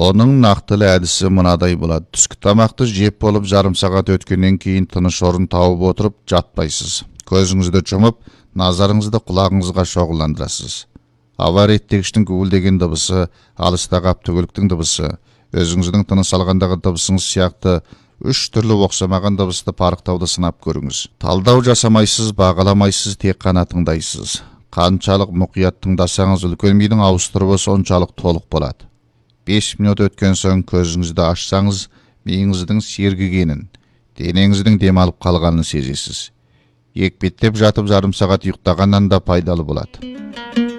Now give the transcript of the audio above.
Оның нақтылы әдісі мынадай болады. Түскі тамақты жеп болып жарым сағат өткеннен кейін тыныш орын тауып отырып жатпайсыз. Көзіңізді жұмып, назарыңызды құлағыңызға шоғылдырасыз. Ауа реттегіштің гуілдеген дыбысы, алыстағы автокөліктің дыбысы, өзіңіздің тыныс алғандағы дыбысыңыз сияқты 3 түрлі оқсамаған дыбысты парықтауды сынап көріңіз. Талдау жасамайсыз, бағаламайсыз, тек қана тыңдайсыз. Қаншалық мұқият тыңдасаңыз, үлкен мидың ауыстыруы соншалық толық болады. 5 минут өткен соң көзіңізді ашсаңыз, миыңыздың сергігенін, денеңіздің демалып қалғанын сезесіз. Екпеттеп жатып жарым сағат ұйықтағаннан да пайдалы болады.